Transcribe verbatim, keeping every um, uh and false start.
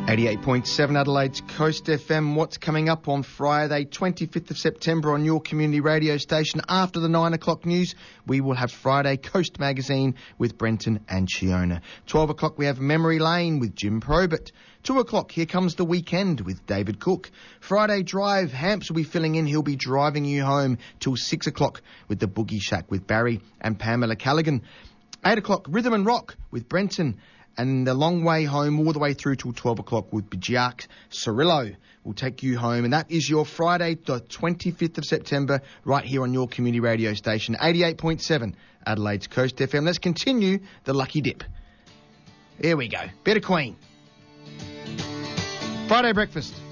eighty-eight point seven Adelaide's Coast F M. What's coming up on Friday, twenty-fifth of September on your community radio station? After the nine o'clock news, we will have Friday Coast Magazine with Brenton and Chiona. twelve o'clock, we have Memory Lane with Jim Probert. two o'clock, Here Comes the Weekend with David Cook. Friday Drive, Hamps will be filling in. He'll be driving you home till six o'clock with the Boogie Shack with Barry and Pamela Callaghan. eight o'clock, Rhythm and Rock with Brenton. And the long way home, all the way through till twelve o'clock with Bajak Cirillo will take you home. And that is your Friday, the twenty-fifth of September, right here on your community radio station, eighty-eight point seven Adelaide's Coast F M. Let's continue the Lucky Dip. Here we go. Better Queen. Friday breakfast.